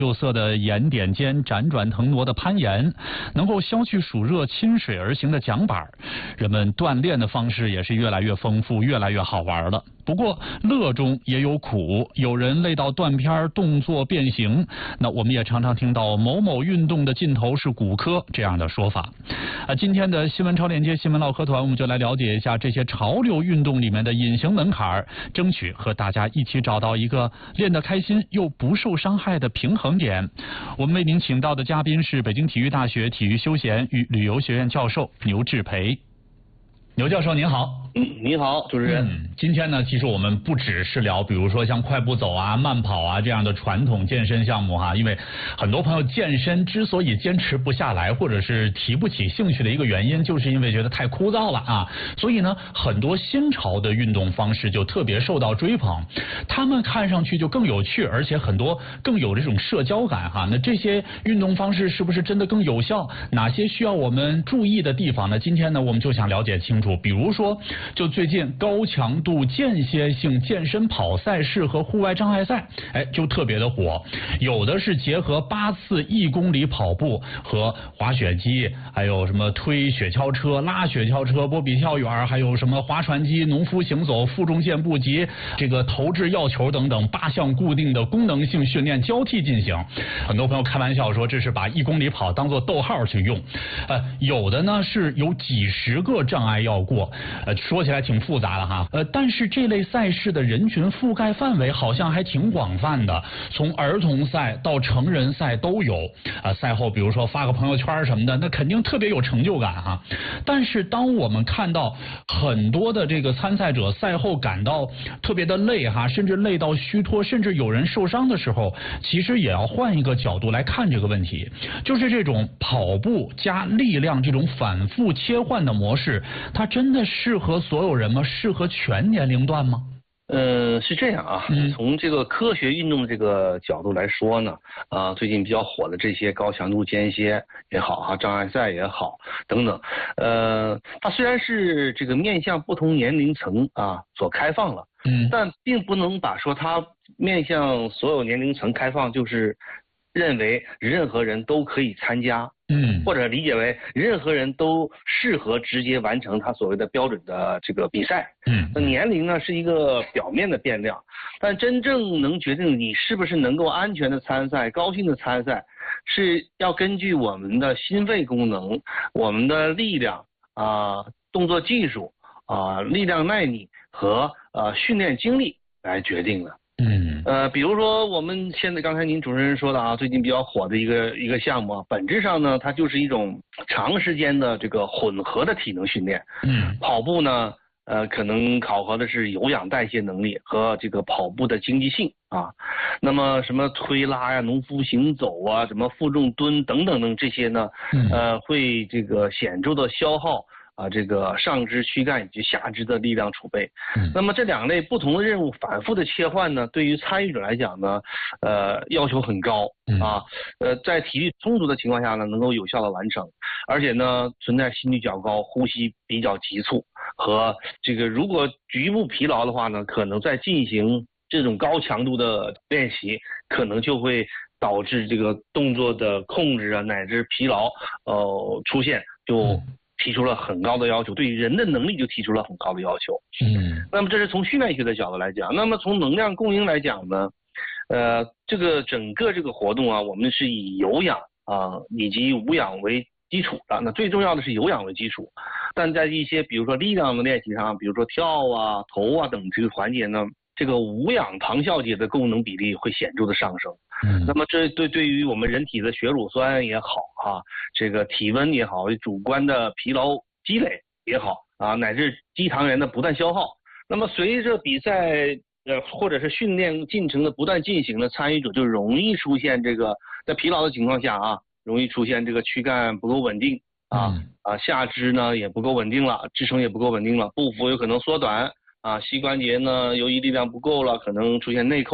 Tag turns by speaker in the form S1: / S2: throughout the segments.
S1: 釉色的岩点间辗转腾挪的攀岩，能够消去暑热，亲水而行的桨板，人们锻炼的方式也是越来越丰富，越来越好玩了。不过乐中也有苦，有人累到断片，动作变形。那我们也常常听到某某运动的尽头是骨科这样的说法。今天的新闻超链接新闻唠嗑团，我们就来了解一下这些潮流运动里面的隐形门槛，争取和大家一起找到一个练得开心又不受伤害的平衡点。我们为您请到的嘉宾是北京体育大学体育休闲与旅游学院教授牛志培。牛教授您好。
S2: 你好，主持人。
S1: 今天呢，其实我们不只是聊，比如说像快步走啊、慢跑啊这样的传统健身项目哈，因为很多朋友健身之所以坚持不下来，或者是提不起兴趣的一个原因，就是因为觉得太枯燥了啊。所以呢，很多新潮的运动方式就特别受到追捧，他们看上去就更有趣，而且很多更有这种社交感哈。那这些运动方式是不是真的更有效？哪些需要我们注意的地方呢？今天呢，我们就想了解清楚。比如说，就最近高强度间歇性健身跑赛事和户外障碍赛，就特别的火。有的是结合8次1公里跑步和滑雪机，还有什么推雪橇车、拉雪橇车、波比跳远，还有什么划船机、农夫行走、负重健步及这个投掷药球等等8项固定的功能性训练交替进行。很多朋友开玩笑说，这是把1公里跑当做逗号去用。有的呢是有几十个障碍要过，说起来挺复杂的哈。但是这类赛事的人群覆盖范围好像还挺广泛的，从儿童赛到成人赛都有。赛后比如说发个朋友圈什么的，那肯定特别有成就感哈。但是当我们看到很多的这个参赛者赛后感到特别的累哈，甚至累到虚脱，甚至有人受伤的时候，其实也要换一个角度来看这个问题，就是这种跑步加力量这种反复切换的模式，它真的适合所有人吗？适合全年龄段吗？
S2: 是这样啊，从这个科学运动这个角度来说呢，最近比较火的这些高强度间歇也好啊，障碍赛也好等等，它虽然是这个面向不同年龄层所开放了，但并不能把说它面向所有年龄层开放就是认为任何人都可以参加，或者理解为任何人都适合直接完成他所谓的标准的这个比赛。那年龄呢是一个表面的变量，但真正能决定你是不是能够安全的参赛、高兴的参赛，是要根据我们的心肺功能、我们的力量动作技术力量耐力和训练经历来决定的。比如说我们现在刚才您主持人说的最近比较火的一个项目本质上呢，它就是一种长时间的这个混合的体能训练。跑步呢，可能考核的是有氧代谢能力和这个跑步的经济性那么什么推拉呀、农夫行走什么负重蹲等等等这些呢，会这个显著的消耗这个上肢躯干以及下肢的力量储备。那么这两类不同的任务反复的切换呢，对于参与者来讲呢，要求很高在体力充足的情况下呢，能够有效的完成，而且呢存在心率较高、呼吸比较急促和这个如果局部疲劳的话呢，可能在进行这种高强度的练习，可能就会导致这个动作的控制乃至疲劳出现，就提出了很高的要求，对于人的能力就提出了很高的要求。那么这是从训练学的角度来讲。那么从能量供应来讲呢，这个整个这个活动我们是以有氧以及无氧为基础的。那最重要的是有氧为基础，但在一些比如说力量的练习上，比如说跳投等这个环节呢，这个无氧糖酵解的功能比例会显著的上升。那么这对于我们人体的血乳酸也好这个体温也好，主观的疲劳积累也好乃至肌糖原的不断消耗，那么随着比赛或者是训练进程的不断进行呢，参与者就容易出现这个在疲劳的情况下容易出现这个躯干不够稳定下肢呢也不够稳定了，支撑也不够稳定了，步幅有可能缩短膝关节呢由于力量不够了，可能出现内扣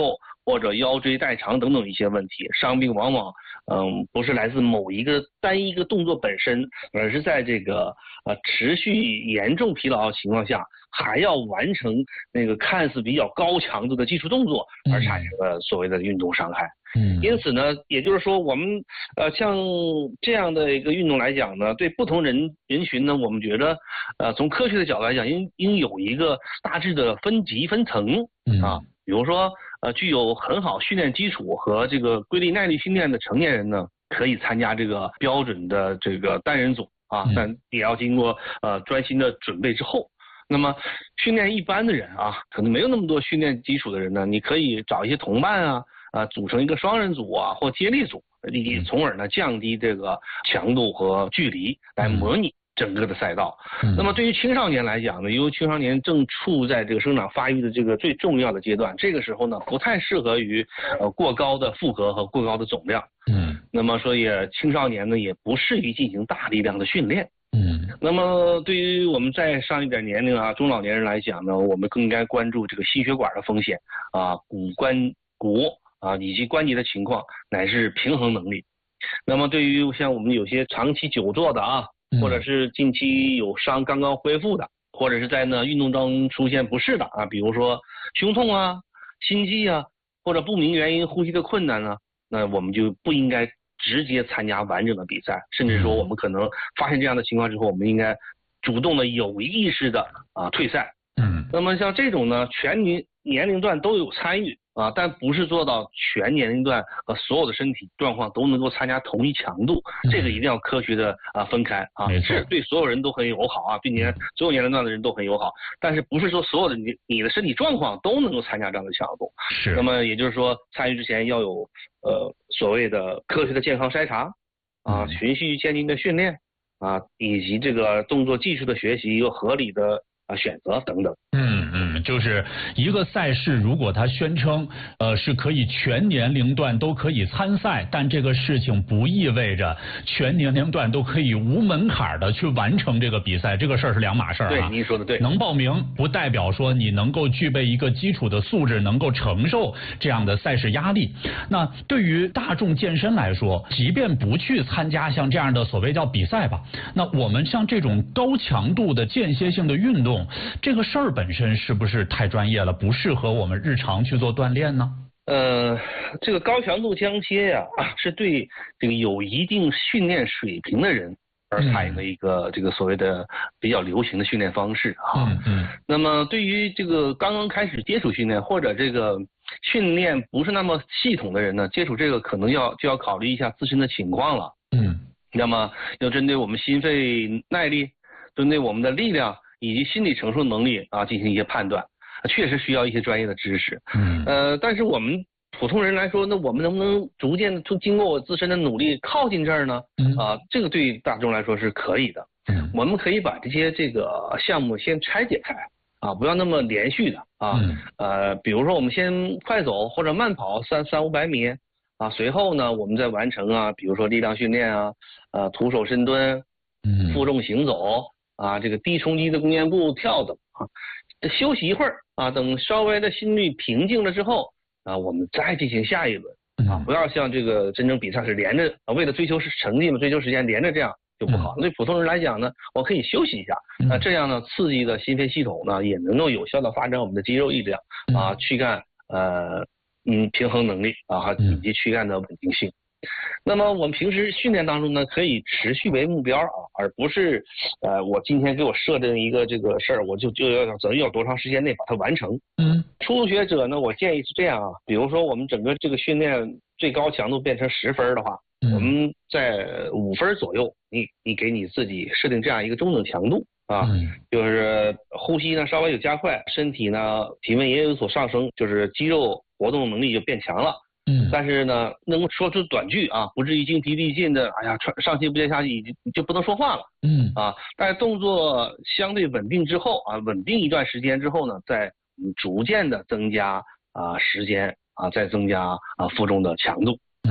S2: 或者腰椎代偿等等一些问题。伤病往往不是来自某一个单一个动作本身，而是在这个持续严重疲劳情况下，还要完成那个看似比较高强度的技术动作而产生的所谓的运动伤害。因此呢，也就是说我们像这样的一个运动来讲呢，对不同人群呢，我们觉得从科学的角度来讲，应有一个大致的分级分层啊，比如说具有很好训练基础和这个规律耐力训练的成年人呢，可以参加这个标准的这个单人组啊，但也要经过专心的准备之后。那么训练一般的人啊，可能没有那么多训练基础的人呢，你可以找一些同伴啊，组成一个双人组啊或接力组，你从而呢降低这个强度和距离，来模拟整个的赛道。那么对于青少年来讲呢，因为青少年正处在这个生长发育的这个最重要的阶段，这个时候呢不太适合于过高的负荷和过高的总量。那么所以青少年呢也不适宜进行大力量的训练。那么对于我们再上一点年龄啊，中老年人来讲呢，我们更应该关注这个心血管的风险啊，骨啊以及关节的情况，乃至平衡能力。那么对于像我们有些长期久坐的啊，或者是近期有伤刚刚恢复的，或者是在运动中出现不适的啊，比如说胸痛啊、心悸啊，或者不明原因呼吸的困难呢，那我们就不应该直接参加完整的比赛，甚至说我们可能发现这样的情况之后，我们应该主动的有意识的退赛。那么像这种呢，全年龄段都有参与啊，但不是做到全年龄段和所有的身体状况都能够参加同一强度，这个一定要科学的分开啊，是对所有人都很友好啊，并且所有年龄段的人都很友好，但是不是说所有的你的身体状况都能够参加这样的强度。是。那么也就是说，参与之前要有所谓的科学的健康筛查啊，循序渐进的训练啊，以及这个动作技术的学习，一个合理的选择等等。
S1: 就是一个赛事，如果它宣称是可以全年龄段都可以参赛，但这个事情不意味着全年龄段都可以无门槛的去完成这个比赛，这个事儿是两码事儿啊。
S2: 对，您说的对。
S1: 能报名不代表说你能够具备一个基础的素质，能够承受这样的赛事压力。那对于大众健身来说，即便不去参加像这样的所谓叫比赛吧，那我们像这种高强度的间歇性的运动，这个事儿本身是不是太专业了，不适合我们日常去做锻炼呢？
S2: 这个高强度间歇呀，是对这个有一定训练水平的人而采用的一个这个所谓的比较流行的训练方式啊。那么对于这个刚刚开始接触训练或者这个训练不是那么系统的人呢，接触这个可能就要考虑一下自身的情况了。那么要针对我们心肺耐力，针对我们的力量以及心理承受能力啊进行一些判断，确实需要一些专业的知识。但是我们普通人来说，那我们能不能逐渐的经过我自身的努力靠近这儿呢？这个对大众来说是可以的。我们可以把这个项目先拆解开啊，不要那么连续的啊。比如说我们先快走或者慢跑300-500米啊，随后呢我们再完成比如说力量训练徒手深蹲，负重行走啊，这个低冲击的弓箭步跳等休息一会儿啊，等稍微的心率平静了之后我们再进行下一轮不要像这个真正比赛是连着为了追求成绩嘛，追求时间连着这样就不好。对普通人来讲呢，我可以休息一下，那这样呢，刺激的心肺系统呢，也能够有效的发展我们的肌肉力量躯干平衡能力以及躯干的稳定性。那么我们平时训练当中呢，可以持续为目标而不是我今天给我设定一个这个事儿，我就要多长时间内把它完成。初学者呢，我建议是这样比如说我们整个这个训练最高强度变成10分的话，我们在5分左右，你给你自己设定这样一个中等强度就是呼吸呢稍微有加快，身体呢体温也有所上升，就是肌肉活动能力就变强了。但是呢，能够说出短句不至于精疲力尽的，上气不接下气就不能说话了。但是动作相对稳定之后稳定一段时间之后呢，再逐渐的增加时间再增加负重的强度。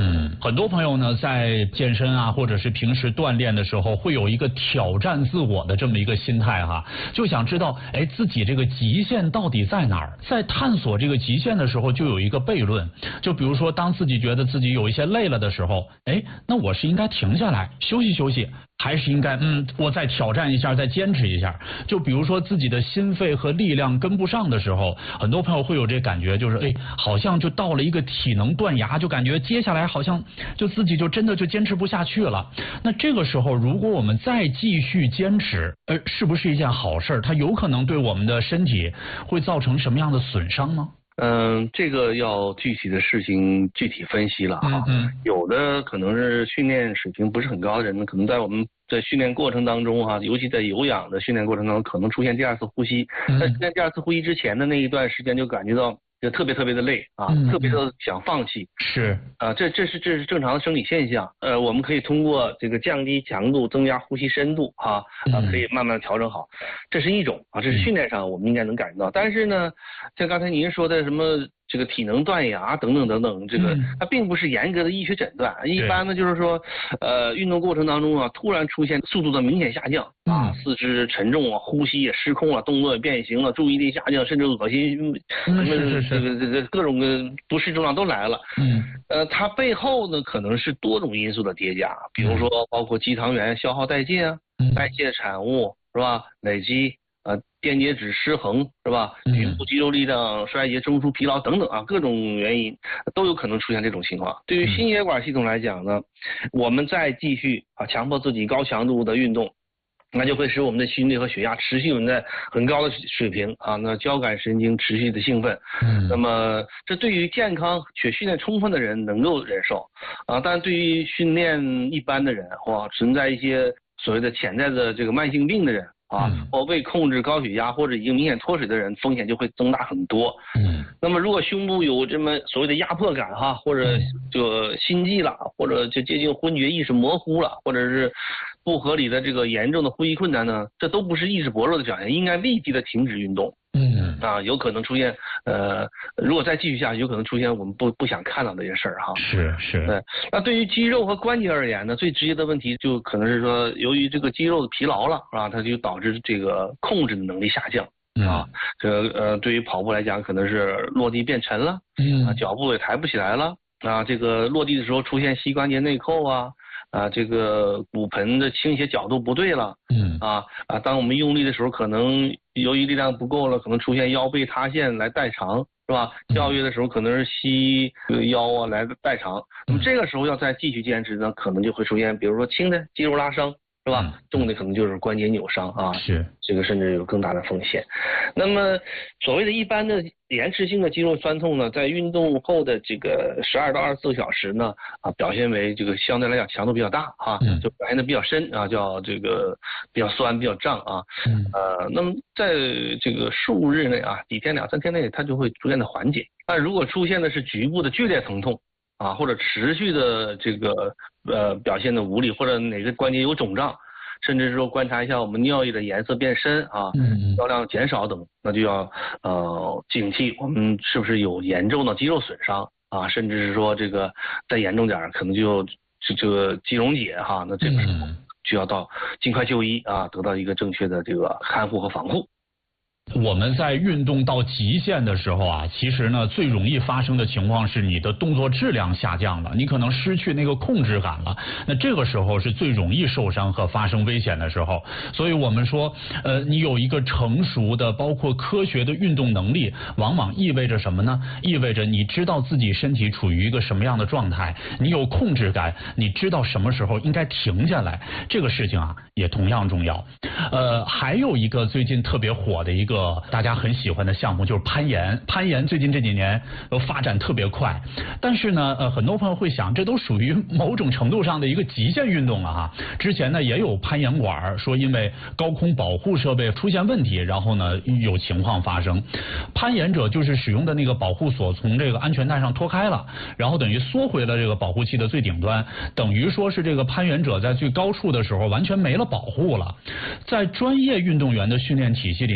S1: 很多朋友呢在健身啊，或者是平时锻炼的时候，会有一个挑战自我的这么一个心态哈，就想知道自己这个极限到底在哪儿？在探索这个极限的时候，就有一个悖论，就比如说当自己觉得自己有一些累了的时候，那我是应该停下来休息休息，还是应该我再挑战一下，再坚持一下？就比如说自己的心肺和力量跟不上的时候，很多朋友会有这感觉，就是好像就到了一个体能断崖，就感觉接下来好像就自己就真的就坚持不下去了。那这个时候，如果我们再继续坚持，是不是一件好事？它有可能对我们的身体会造成什么样的损伤呢？
S2: 这个要具体的事情具体分析了哈。有的可能是训练水平不是很高的人呢，可能在我们在训练过程当中哈，尤其在有氧的训练过程当中，可能出现第二次呼吸。在出现第二次呼吸之前的那一段时间，就感觉到就特别特别的累啊，特别的想放弃。
S1: 是
S2: 这是正常的生理现象。我们可以通过这个降低强度，增加呼吸深度可以慢慢调整好。这是一种这是训练上我们应该能感觉到。但是呢，像刚才您说的什么这个体能断崖等等等等，这个它并不是严格的医学诊断。一般呢就是说，运动过程当中突然出现速度的明显下降四肢沉重呼吸也失控了，动作也变形了，注意力下降，甚至恶心，这各种的不适症状都来了。它背后呢可能是多种因素的叠加，比如说包括肌糖原消耗殆尽代谢产物是吧，累积电解质失衡是吧，局部肌肉力量衰竭、中枢疲劳等等各种原因都有可能出现这种情况。对于心血管系统来讲呢，我们再继续强迫自己高强度的运动，那就会使我们的心率和血压持续在很高的水平那交感神经持续的兴奋。那么这对于健康且训练充分的人能够忍受但对于训练一般的人或存在一些所谓的潜在的这个慢性病的人或未控制高血压或者已经明显脱水的人，风险就会增大很多。那么如果胸部有这么所谓的压迫感或者就心悸了，或者就接近昏厥、意识模糊了，或者是不合理的这个严重的呼吸困难呢，这都不是意志薄弱的表现，应该立即的停止运动。有可能出现如果再继续下去，有可能出现我们不想看到的一些事儿
S1: 是。
S2: 对，那对于肌肉和关节而言呢，最直接的问题就可能是说，由于这个肌肉的疲劳了它就导致这个控制的能力下降对于跑步来讲，可能是落地变沉了脚步也抬不起来了这个落地的时候出现膝关节内扣这个骨盆的倾斜角度不对了当我们用力的时候，可能由于力量不够了，可能出现腰背塌陷来代偿是吧？跳跃的时候可能是膝腰来代偿。那么这个时候要再继续坚持呢，可能就会出现比如说轻的肌肉拉伤是吧？重的可能就是关节扭伤
S1: 是
S2: 这个甚至有更大的风险。那么所谓的一般的延迟性的肌肉酸痛呢，在运动后的这个12到24个小时呢表现为这个相对来讲强度比较大就表现的比较深叫这个比较酸比较胀那么在这个数日内几天2-3天内它就会逐渐的缓解。但如果出现的是局部的剧烈疼痛或者持续的这个表现的无力，或者哪个关节有肿胀，甚至说观察一下我们尿液的颜色变深尿量减少等，那就要警惕我们是不是有严重的肌肉损伤甚至是说这个再严重点可能就这个肌溶解那这个时候就要到尽快就医得到一个正确的这个看护和防护。
S1: 我们在运动到极限的时候其实呢最容易发生的情况是你的动作质量下降了，你可能失去那个控制感了，那这个时候是最容易受伤和发生危险的时候。所以我们说你有一个成熟的包括科学的运动能力，往往意味着什么呢？意味着你知道自己身体处于一个什么样的状态，你有控制感，你知道什么时候应该停下来，这个事情也同样重要。还有一个最近特别火的一个大家很喜欢的项目就是攀岩。攀岩最近这几年都发展特别快，但是呢很多朋友会想，这都属于某种程度上的一个极限运动之前呢也有攀岩馆说因为高空保护设备出现问题，然后呢有情况发生，攀岩者就是使用的那个保护锁从这个安全带上脱开了，然后等于缩回了这个保护器的最顶端，等于说是这个攀岩者在最高处的时候完全没了保护了。在专业运动员的训练体系里面，就这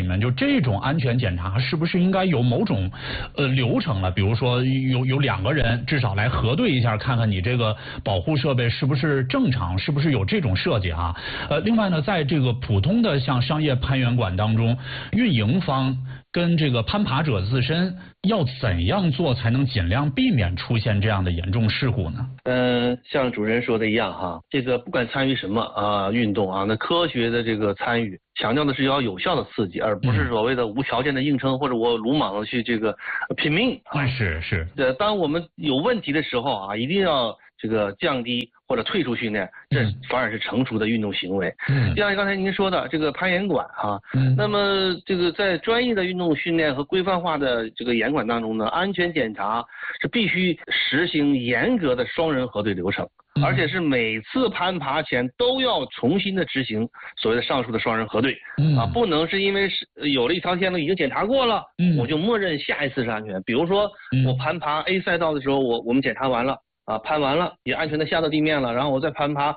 S1: 这种安全检查是不是应该有某种流程了？比如说有2个人至少来核对一下，看看你这个保护设备是不是正常，是不是有这种设计啊？另外呢，在这个普通的像商业攀岩馆当中，运营方跟这个攀爬者自身要怎样做才能尽量避免出现这样的严重事故呢？
S2: 像主持人说的一样哈，这个不管参与什么运动啊，那科学的这个参与，强调的是要有效的刺激，而不是所谓的无条件的硬撑，或者我鲁莽的去这个拼命啊。
S1: 是。
S2: 当我们有问题的时候啊，一定要这个降低或者退出训练，这反而是成熟的运动行为。就像刚才您说的这个攀岩馆哈，那么这个在专业的运动训练和规范化的这个岩馆当中呢，安全检查是必须实行严格的双人核对流程，而且是每次攀爬前都要重新的执行所谓的上述的双人核对啊，不能是因为有了一条线路已经检查过了，我就默认下一次是安全。比如说我攀爬 A 赛道的时候，我们检查完了。攀完了也安全的下到地面了，然后我再攀爬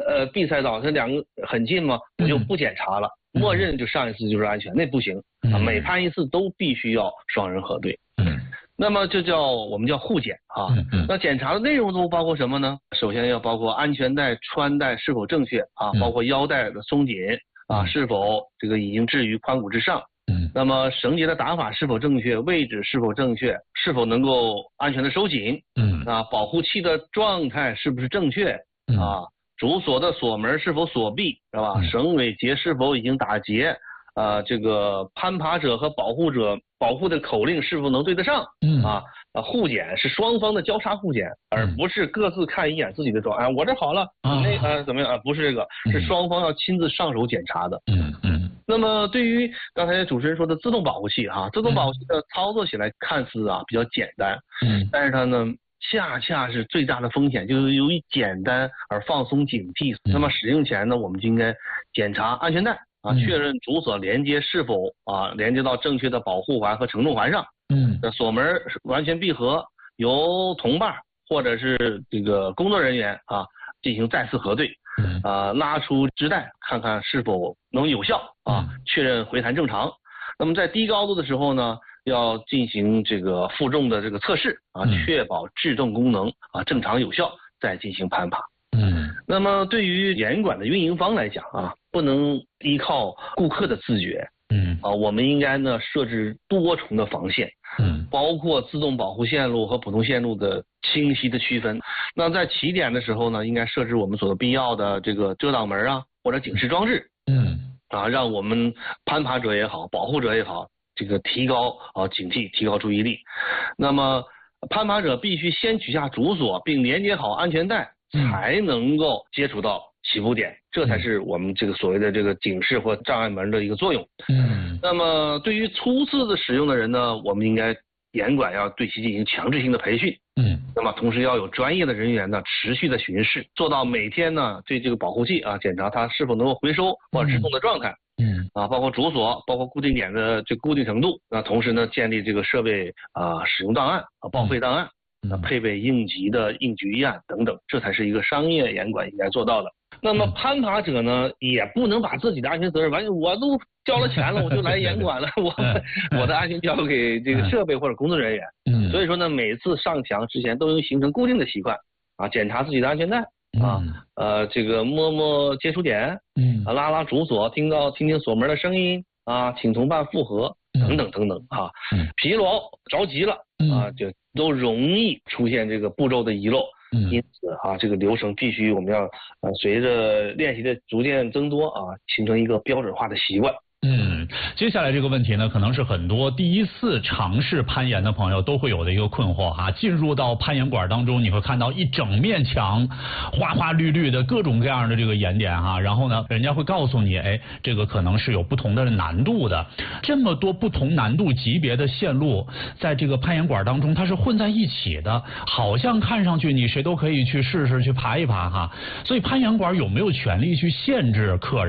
S2: B 赛道，这2个很近嘛，我就不检查了，默认就上一次就是安全，那不行啊，每攀一次都必须要双人核对。那么这我们叫互检啊。那检查的内容都包括什么呢？首先要包括安全带穿戴是否正确啊，包括腰带的松紧啊，是否这个已经置于髋骨之上。那么绳结的打法是否正确，位置是否正确，是否能够安全的收紧，保护器的状态是不是正确啊，主锁的锁门是否锁闭，是吧？绳尾结是否已经打结，这个攀爬者和保护者保护的口令是否能对得上，互检是双方的交叉互检，而不是各自看一眼自己的状态，我这好了，你那怎么样不是这个，是双方要亲自上手检查的。那么对于刚才主持人说的自动保护器自动保护器的操作起来看似比较简单，但是它呢恰恰是最大的风险，就是由于简单而放松警惕。那么使用前呢，我们就应该检查安全带确认主锁连接是否连接到正确的保护环和承重环上，锁门完全闭合，由同伴或者是这个工作人员进行再次核对。拉出支带看看是否能有效确认回弹正常。那么在低高度的时候呢，要进行这个负重的这个测试确保制动功能正常有效，再进行攀爬。那么对于岩馆的运营方来讲不能依靠顾客的自觉，我们应该呢设置多重的防线，包括自动保护线路和普通线路的清晰的区分。那在起点的时候呢，应该设置我们所必要的这个遮挡门或者警示装置，让我们攀爬者也好，保护者也好，这个提高警惕，提高注意力。那么攀爬者必须先取下主锁，并连接好安全带，才能够接触到起步点，这才是我们这个所谓的这个警示或障碍门的一个作用。那么对于初次的使用的人呢，我们应该严管要对其进行强制性的培训。那么同时要有专业的人员呢持续的巡视，做到每天呢对这个保护器检查它是否能够回收或者制动的状态。包括主锁，包括固定点的这固定程度。那同时呢，建立这个设备使用档案报废档案，配备应急的应急预案等等，这才是一个商业严管应该做到的。那么攀爬者呢，也不能把自己的安全责任完全，我都交了钱了，我就来严管了，我的安全交给这个设备或者工作人员。所以说呢，每次上墙之前都应形成固定的习惯检查自己的安全带这个摸接触点，拉主锁，听听锁门的声音请同伴复合等等等等疲劳着急了就都容易出现这个步骤的遗漏。因此这个流程必须我们要随着练习的逐渐增多形成一个标准化的习惯。
S1: 接下来这个问题呢，可能是很多第一次尝试攀岩的朋友都会有的一个困惑进入到攀岩馆当中，你会看到一整面墙花花绿绿的各种各样的这个岩点然后呢，人家会告诉你，这个可能是有不同的难度的。这么多不同难度级别的线路，在这个攀岩馆当中，它是混在一起的，好像看上去你谁都可以去试试去爬一爬所以攀岩馆有没有权利去限制客人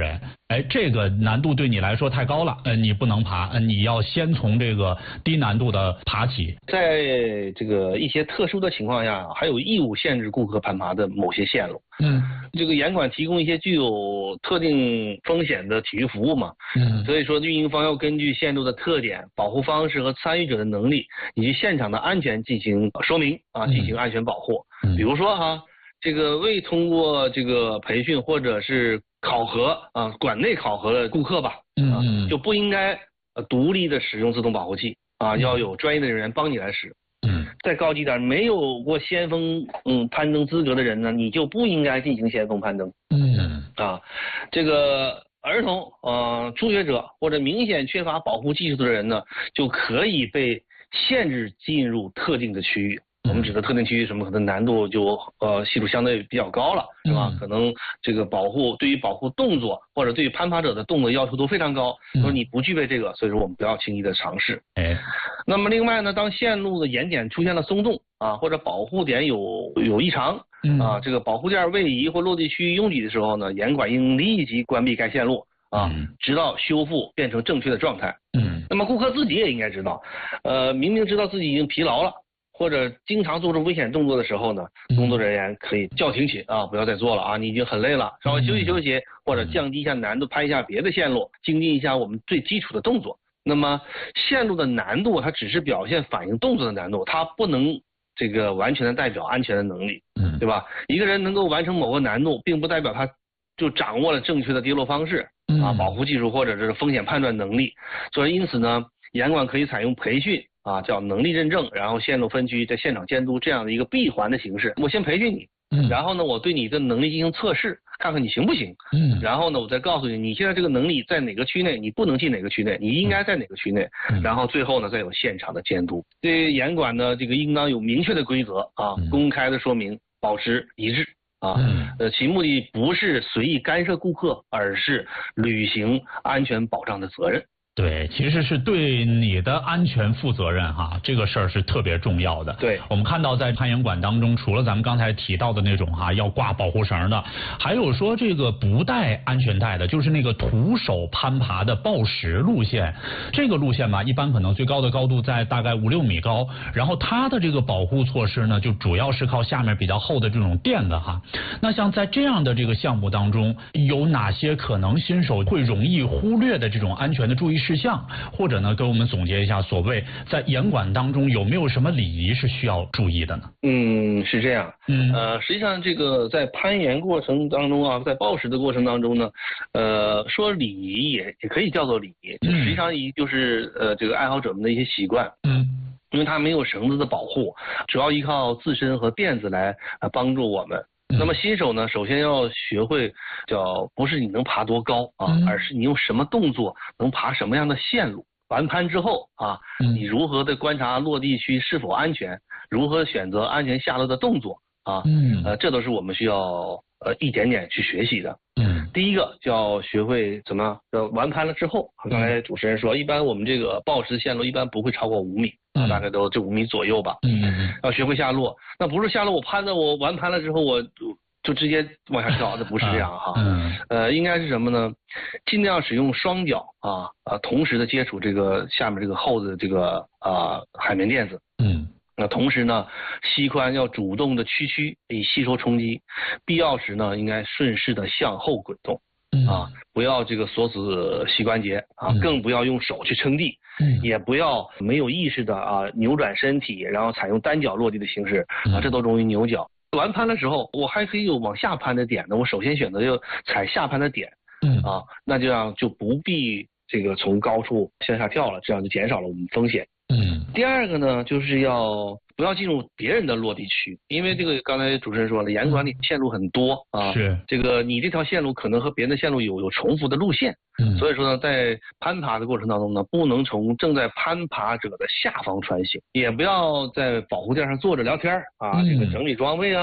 S1: 这个难度对你来说太高了，你不能爬，你要先从这个低难度的爬起。
S2: 在这个一些特殊的情况下，还有义务限制顾客攀爬的某些线路。这个严管提供一些具有特定风险的体育服务嘛。所以说运营方要根据线路的特点、保护方式和参与者的能力以及现场的安全进行说明啊，进行安全保护。比如说这个未通过这个培训或者是考核啊，馆内考核的顾客吧，就不应该独立的使用自动保护器啊，要有专业的人员帮你来使。再高级点，没有过先锋攀登资格的人呢，你就不应该进行先锋攀登。这个儿童初学者或者明显缺乏保护技术的人呢，就可以被限制进入特定的区域。我们指的特定区域什么，可能难度就系数相对比较高了，是吧？可能这个对于保护动作或者对于攀爬者的动作要求都非常高，说你不具备这个，所以说我们不要轻易的尝试。那么另外呢，当线路的沿点出现了松动啊，或者保护点有异常啊，这个保护垫位移或落地区域拥挤的时候呢，严管应立即关闭该线路啊，直到修复变成正确的状态。那么顾客自己也应该知道，明明知道自己已经疲劳了，或者经常做出危险动作的时候呢，工作人员可以叫停起啊，不要再做了啊，你已经很累了，稍微休息休息，或者降低一下难度，拍一下别的线路，精进一下我们最基础的动作。那么线路的难度它只是表现反应动作的难度，它不能这个完全的代表安全的能力，对吧？一个人能够完成某个难度，并不代表他就掌握了正确的跌落方式啊、保护技术或者是风险判断能力。所以因此呢，严管可以采用培训啊，叫能力认证，然后线路分区在现场监督这样的一个闭环的形式。我先培训你，然后呢，我对你的能力进行测试，看看你行不行。然后呢，我再告诉你，你现在这个能力在哪个区内，你不能进哪个区内，你应该在哪个区内。然后最后呢，再有现场的监督。对严管呢，这个应当有明确的规则啊，公开的说明，保持一致。其目的不是随意干涉顾客，而是履行安全保障的责任。
S1: 对，其实是对你的安全负责任哈，这个事儿是特别重要的。
S2: 对，
S1: 我们看到在攀岩馆当中，除了咱们刚才提到的那种要挂保护绳的，还有说这个不带安全带的，就是那个徒手攀爬的抱石路线。这个路线吧，一般可能最高的高度在大概5-6米高，然后它的这个保护措施呢，就主要是靠下面比较厚的这种垫子哈。那像在这样的这个项目当中，有哪些可能新手会容易忽略的这种安全的注意事项，或者呢，给我们总结一下，所谓在严管当中有没有什么礼仪是需要注意的呢？
S2: 是这样。实际上这个在攀岩过程当中啊，在抱石的过程当中呢，说礼仪也可以叫做礼仪，实际上就是这个爱好者们的一些习惯。因为它没有绳子的保护，主要依靠自身和垫子来帮助我们。那么新手呢，首先要学会不是你能爬多高啊，而是你用什么动作能爬什么样的线路。完攀之后啊，你如何的观察落地区是否安全，如何选择安全下落的动作啊，这都是我们需要一点点去学习的。第一个就要学会怎么完攀了之后，刚才主持人说，一般我们这个抱石线路一般不会超过5米。大概都这5米左右吧。要学会下落，那不是下落我完攀了之后我就直接往下跳，这不是这样哈。应该是什么呢？尽量使用双脚同时的接触这个下面这个厚的这个海绵垫子。那同时呢，膝髋要主动的屈以吸收冲击，必要时呢，应该顺势的向后滚动。不要这个锁死膝关节更不要用手去撑地，也不要没有意识的扭转身体，然后采用单脚落地的形式这都容易扭脚。完攀的时候，我还可以有往下攀的点呢，我首先选择就踩下攀的点，那这样就不必这个从高处向下跳了，这样就减少了我们风险。第二个呢，就是不要进入别人的落地区，因为这个刚才主持人说了，严管里线路很多
S1: 是
S2: 这个你这条线路可能和别人的线路有重复的路线，所以说呢，在攀爬的过程当中呢，不能从正在攀爬者的下方穿行，也不要在保护垫上坐着聊天这个整理装备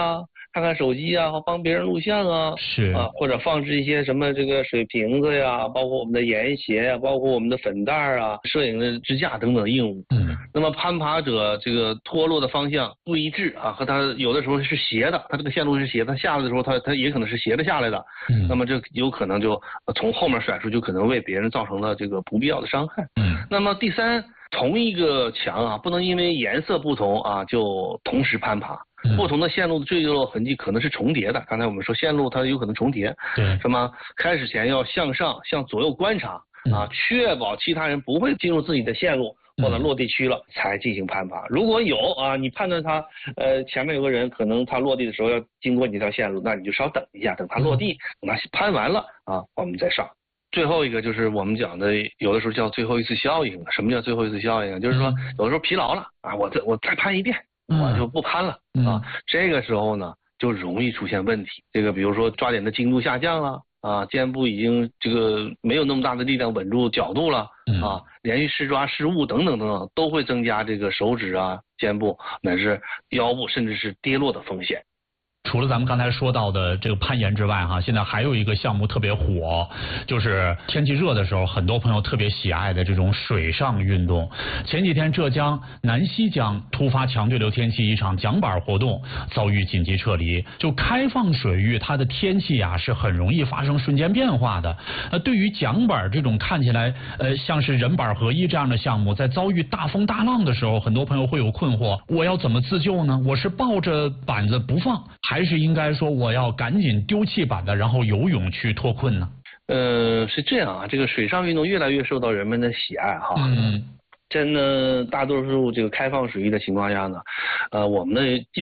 S2: 看看手机啊，帮别人录像啊，
S1: 是
S2: 啊，或者放置一些什么这个水瓶子呀，包括我们的盐鞋呀，包括我们的粉袋啊、摄影的支架等等应物。那么攀爬者这个脱落的方向不一致啊，和他有的时候是斜的，他这个线路是斜，他下来的时候他也可能是斜着下来的。那么这有可能就从后面甩出，就可能为别人造成了这个不必要的伤害。那么第三，同一个墙啊，不能因为颜色不同啊就同时攀爬。不同的线路的坠落痕迹可能是重叠的。刚才我们说线路它有可能重叠，
S1: 对，
S2: 什么开始前要向上向左右观察啊，确保其他人不会进入自己的线路或者落地区了才进行攀爬。如果有啊，你判断他前面有个人，可能他落地的时候要经过你这条线路，那你就稍等一下，等他落地，等他攀完了啊，我们再上。最后一个就是我们讲的，有的时候叫最后一次效应。什么叫最后一次效应？就是说有的时候疲劳了啊，我再攀一遍。我就不攀了啊，这个时候呢就容易出现问题。这个比如说抓点的精度下降了啊，肩部已经这个没有那么大的力量稳住角度了啊，连续失抓失误等等等等，都会增加这个手指啊、肩部乃至腰部甚至是跌落的风险。
S1: 除了咱们刚才说到的这个攀岩之外哈，现在还有一个项目特别火，就是天气热的时候，很多朋友特别喜爱的这种水上运动。前几天浙江南溪江突发强对流天气，一场桨板活动遭遇紧急撤离。就开放水域，它的天气啊是很容易发生瞬间变化的。对于桨板这种看起来像是人板合一这样的项目，在遭遇大风大浪的时候，很多朋友会有困惑：我要怎么自救呢？我是抱着板子不放，还是应该说我要赶紧丢弃板子，然后游泳去脱困呢？
S2: 是这样啊，这个水上运动越来越受到人们的喜爱哈。真的，大多数这个开放水域的情况下呢，我们的